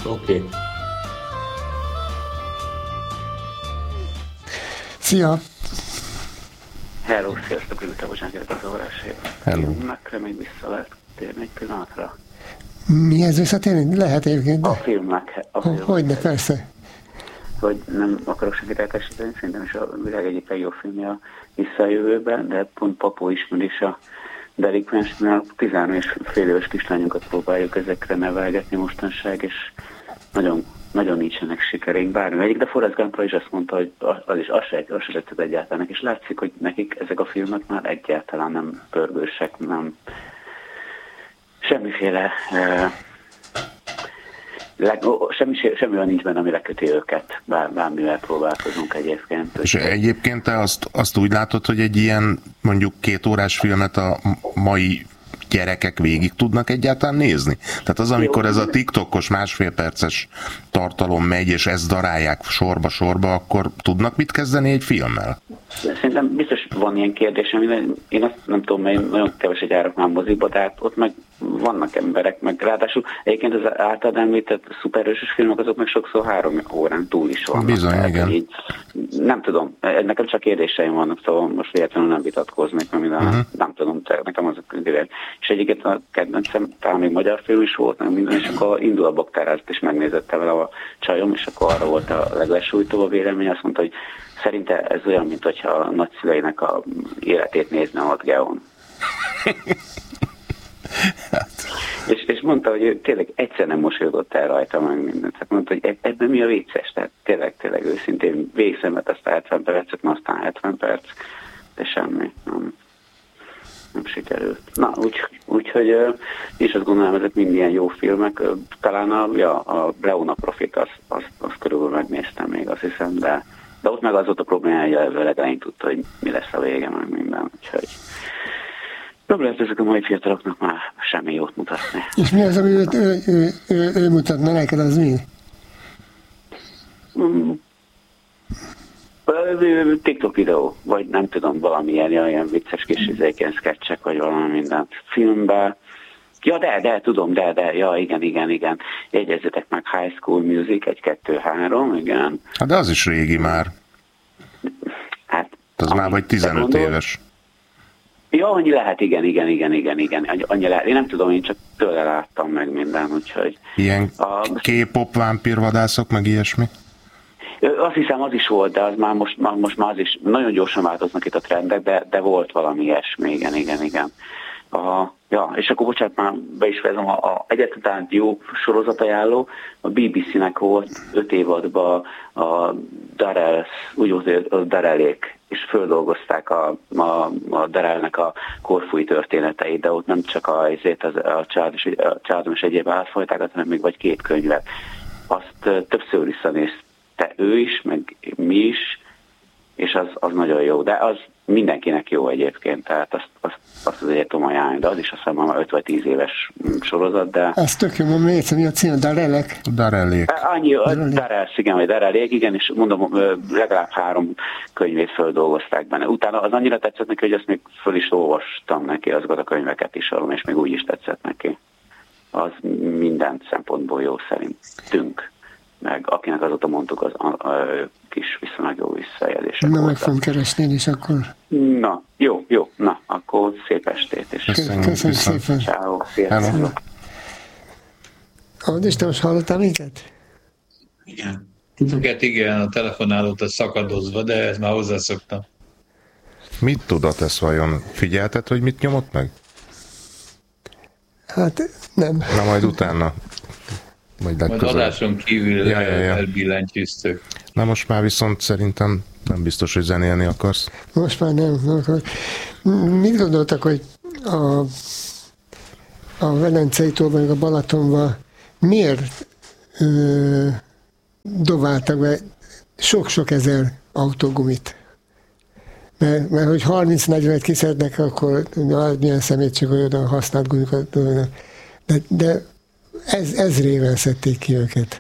Oké. Szia! Hello, sziasztok, ültem, bocsánat, a zavarásért. Hello. Filmekre még vissza lehet térni egy pillanatra. Mihez visszatérni? Lehet egyébként, de... A filmekhez. Hogyne, persze. Hogy nem akarok senkit eltesíteni, szerintem is a világ egyik legjobb filmje a Visszajövőben, de pont Papó ismerés a Delikvensnél 13 és fél éves kislányunkat próbáljuk ezekre nevelgetni mostanság, és nagyon, nagyon nincsenek sikereink bármi egyik, de Forrest Gumpra is azt mondta, hogy azt se tetszett egyáltalán, és látszik, hogy nekik ezek a filmek már egyáltalán nem pörgősek, nem semmiféle semmi olyan nincs benne, ami leköti őket, bármivel próbálkozunk egyébként. És egyébként te azt úgy látod, hogy egy ilyen mondjuk 2 órás filmet a mai gyerekek végig tudnak egyáltalán nézni? Tehát az, amikor ez a TikTokos 1,5 perces tartalom megy, és ezt darálják sorba-sorba, akkor tudnak mit kezdeni egy filmmel? Szerintem biztos van ilyen kérdésem, én azt nem tudom, mert nagyon keveset járok már moziba, de hát ott meg vannak emberek, meg ráadásul egyébként az általad említett szuperhősös filmek, azok meg sokszor 3 órán túl is vannak. Bizony, igen. Így, nem tudom, nekem csak kérdéseim vannak, szóval most véletlenül nem vitatkoznék, mert nem tudom, nekem azok direkt. És egyébként a kedvencem, talán még magyar film is volt, nem minden, és akkor indul a bakterát, és megnézette vele a csajom, és akkor arra volt a leglesújtóbb vélemény, azt mondta, hogy szerinte ez olyan, mint hogyha a nagyszüleinek a életét nézne ott Geon. és mondta, hogy ő tényleg egyszer nem mosolyodott el rajta meg mindent. Tehát mondta, hogy ebben mi a vicces? Tehát tényleg őszintén végszemet azt a 70 percet, aztán 70 perc, de semmi. Nem sikerült. Na, úgyhogy én is azt gondolom, ezek mind ilyen jó filmek. Talán a Leona Profit, azt körülbelül megnéztem még, azt hiszem, de ott meg az volt a probléma, hogy a legelején tudta, hogy mi lesz a vége, meg minden. Úgyhogy nem lehet ezek a mai fiataloknak már semmi jót mutatni. És mi az, amit ő mutatna neked, az mi? TikTok videó, vagy nem tudom, valamilyen ilyen vicces kis izéken, sketchek, vagy valami minden filmben. Ja, de tudom, ja, igen. Jegyezzetek meg High School Music, 1, 2, 3, igen. Hát de az is régi már. Hát, az már vagy 15 éves. Ja, annyi lehet, igen. Annyi lehet. Én nem tudom, én csak tőle láttam meg minden, úgyhogy... Ilyen K-pop vámpírvadászok, meg ilyesmi? Azt hiszem, az is volt, de az most már az is nagyon gyorsan változnak itt a trendek, de volt valami ilyesmi, igen. Ja, és akkor bocsánat, már be is fejezem, a egyetlen jó sorozatajánló, a BBC-nek volt 5 évadban a Darrell, úgy volt, hogy a Darrellék, és földolgozták a Darrellnek a korfúi történeteit, de ott nem csak a családom és egyéb átfolytákat, hanem még vagy 2 könyvet. Azt többször visszanézte ő is, meg mi is, és az nagyon jó, de az mindenkinek jó egyébként, tehát azt azért tudom ajánlani, de az is azt hiszem már 5 vagy 10 éves sorozat, de... Ez tök jó, mondom, mi a cím, Darrellek? Darrellék. Darrellék, igen, és mondom, legalább 3 könyvét földolgozták benne. Utána az annyira tetszett neki, hogy azt még föl is olvastam neki, azokat a könyveket is, és még úgy is tetszett neki. Az minden szempontból jó szerintünk. Meg akinek azóta mondtuk, az kis viszonylag jó visszajelzések voltak. Meg fogom keresni is akkor. Na, jó, na, akkor szép estét. És köszönjük szépen. Ciao, sziasztok. Andis, te most hallottál minket? Igen. Igen, a telefonálót a szakadozva, de ez már hozzászoktam. Mit tudod vajon? Figyelted, hogy mit nyomott meg? Hát nem. Na majd utána. Majd adáson kívül elbillentyűztök. Na most már viszont szerintem nem biztos, hogy zenélni akarsz. Most már nem akar. Mit gondoltak, hogy a Velencei tóban, meg a Balatonban miért dobáltak be sok-sok ezer autógumit? Mert hogy 30-40-et kiszednek, akkor milyen szemét csak olyan használt gumikat. De ezrével szedték ki őket.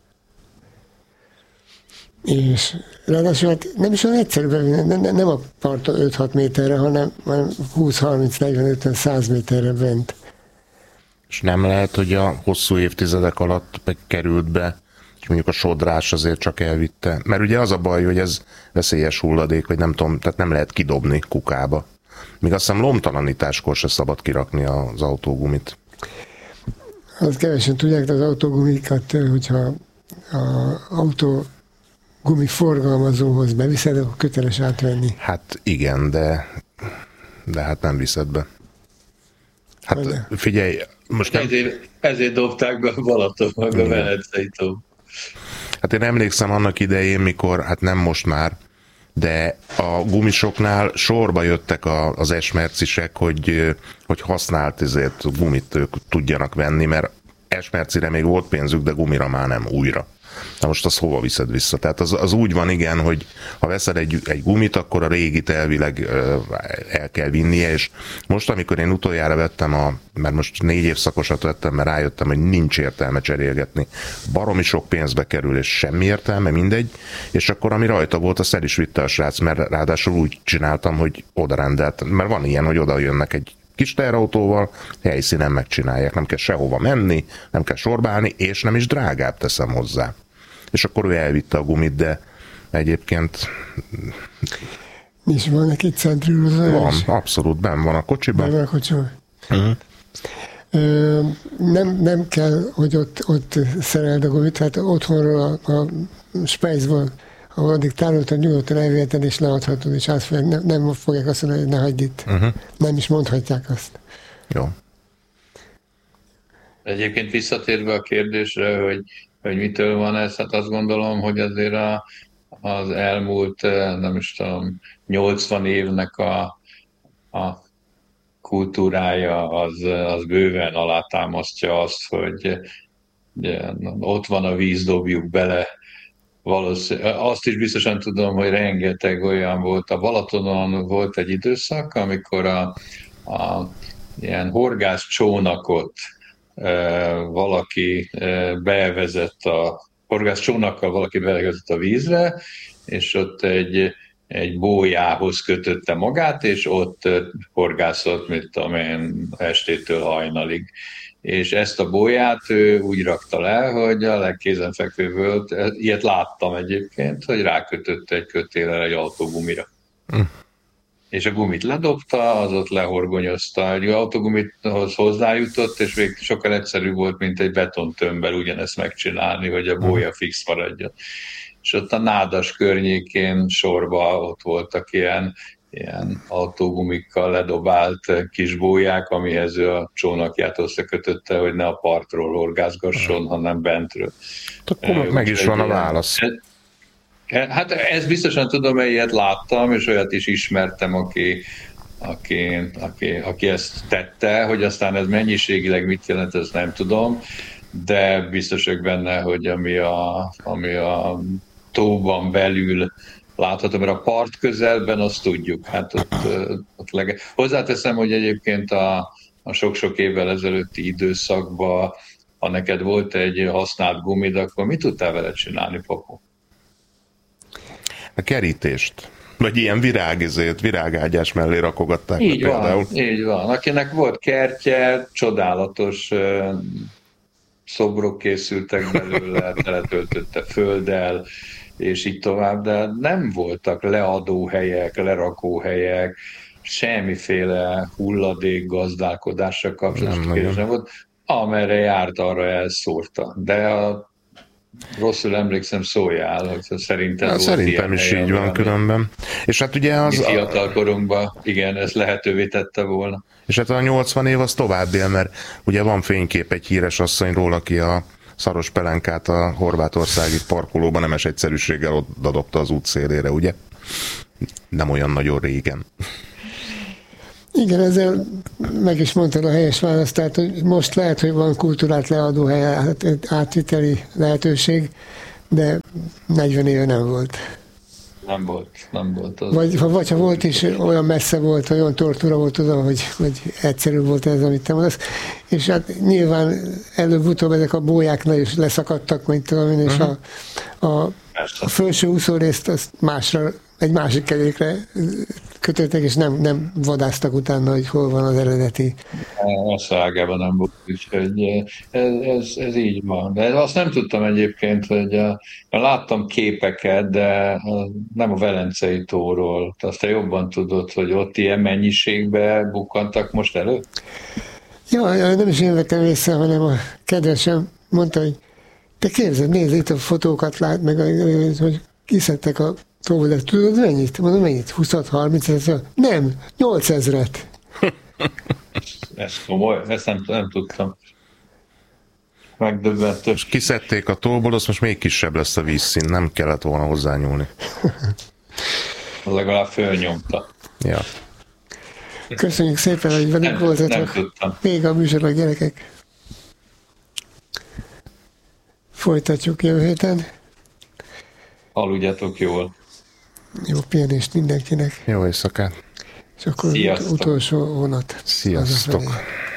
És ráadásul hát nem is olyan egyszerű bevinni, nem a parton 5-6 méterre, hanem 20-30-40-50-100 méterre bent. És nem lehet, hogy a hosszú évtizedek alatt került be, és mondjuk a sodrás azért csak elvitte. Mert ugye az a baj, hogy ez veszélyes hulladék, vagy nem tudom, tehát nem lehet kidobni kukába. Míg azt hiszem lomtalanításkor se szabad kirakni az autógumit. Az kevesen tudják, de az autógumikat, hogyha az autógumi forgalmazóhoz beviszed, akkor köteles átvenni. Hát igen, de hát nem viszed be. Hát figyelj, most nem... Ezért dobták be a Balaton, meg a Velencei tó. Hát én emlékszem annak idején, mikor, hát nem most már, de a gumisoknál sorba jöttek az esmercisek, hogy használt gumit ők tudjanak venni, mert esmercire még volt pénzük, de gumira már nem, újra. Na most azt hova viszed vissza? Tehát az úgy van, igen, hogy ha veszed egy gumit, akkor a régit elvileg el kell vinnie, és most, amikor én utoljára vettem, mert most 4 évszakosat vettem, mert rájöttem, hogy nincs értelme cserélgetni. Baromi sok pénzbe kerül, és semmi értelme, mindegy, és akkor ami rajta volt, azt el is vitte a srác, mert ráadásul úgy csináltam, hogy odarendelt, mert van ilyen, hogy oda jönnek egy kis teherautóval, helyszínen megcsinálják, nem kell sehova menni, nem kell sorbálni, és nem is drágább, teszem hozzá. És akkor ő elvitte a gumit, de egyébként... És van neki centrülőző? Van, abszolút, benn van a kocsiban. Benn van a kocsiban. Nem kell, hogy ott szereld a gumit, hát otthonról a Spejzból, ahol addig tároltan, nyugodtan elviheted és leadhatod, és nem fogják azt mondani, hogy ne hagyd itt. Nem is mondhatják azt. Jó. Egyébként visszatérve a kérdésre, hogy mitől van ez, hát azt gondolom, hogy azért az elmúlt, nem is tudom, 80 évnek a kultúrája az bőven alátámasztja azt, hogy ott van a víz, dobjuk bele. Azt is biztosan tudom, hogy rengeteg olyan volt. A Balatonon volt egy időszak, amikor a ilyen horgász csónakot valaki bevezett valaki bevezett a vízre, és ott egy bójához kötötte magát, és ott horgászott, mit tudom én, estétől hajnalig. És ezt a bóját ő úgy rakta le, hogy a legkézenfekvőbb volt, ilyet láttam egyébként, hogy rákötötte egy kötéllel egy autógumira. És a gumit ledobta, az ott lehorgonyozta. Egy autógumithoz hozzájutott, és végül sokkal egyszerűbb volt, mint egy betontömbbel ugyanezt megcsinálni, hogy a bója fix maradjon. És ott a Nádas környékén sorba ott voltak ilyen autógumikkal ledobált kis bóják, amihez ő a csónakját összekötötte, hogy ne a partról horgászgasson, hanem bentről. Akkor meg is van a válasz. Hát ezt biztosan tudom, hogy ilyet láttam, és olyat is ismertem, aki ezt tette, hogy aztán ez mennyiségileg mit jelent, ezt nem tudom, de biztos vagyok benne, hogy ami a tóban belül látható, mert a part közelben azt tudjuk. Hát ott hozzáteszem, hogy egyébként a sok-sok évvel ezelőtti időszakban, ha neked volt egy használt gumid, akkor mit tudtál vele csinálni, Papu? A kerítést. Vagy ilyen virágágyás mellé rakogatták. Így van. Akinek volt kertje, csodálatos szobrok készültek belőle, teletöltötte földdel, és így tovább, de nem voltak leadóhelyek, lerakóhelyek, semmiféle hulladék gazdálkodással kapcsolatos nem volt, amerre járt, arra elszórta. De rosszul emlékszem, szóljál, hogy szerinted szerintem is így van különben. És hát ugye az... Fiatal korunkban, igen, ez lehetővé tette volna. És hát a 80 év az tovább él, mert ugye van fénykép egy híres asszonyról, aki a szaros pelenkát a horvátországi parkolóban nemes egyszerűséggel odadobta az út szélére, ugye? Nem olyan nagyon régen. Igen, ezzel meg is mondtad a helyes választ, tehát hogy most lehet, hogy van kultúrát leadó hely, átviteli lehetőség, de 40 éve nem volt. Nem volt. Vagy ha volt is, olyan messze volt, olyan tortúra volt oda, hogy egyszerű volt ez, amit te mondasz. És hát nyilván előbb-utóbb ezek a bóják is leszakadtak, mint tudom én, és A felső úszórészt azt egy másik kerékre kötöttek, és nem vadáztak utána, hogy hol van az eredeti. A szágában nem volt, úgyhogy ez így van. De azt nem tudtam egyébként, hogy láttam képeket, de nem a Velencei tóról. Azt te jobban tudod, hogy ott ilyen mennyiségben bukkantak most elő? Ja, nem is én vettem észre, hanem a kedvesem mondta, hogy te képzeld, nézd itt a fotókat, lát meg, hogy kiszedtek a tóból, de tudod mennyit? Mondom, mennyit? 20-30 ezer? Nem, 8000-et. Ez komoly, ezt nem tudtam. Megdöbbentő. És kiszedték a tóból, az most még kisebb lesz a vízszín, nem kellett volna hozzányúlni. Az legalább fölnyomta. Ja. Köszönjük szépen, hogy velünk voltatok. Nem tudtam. Még a műsorok, gyerekek. Folytatjuk jövő héten. Aludjatok jól. Jó pihenést mindenkinek. Jó éjszakát. És akkor utolsó vonat. Sziasztok.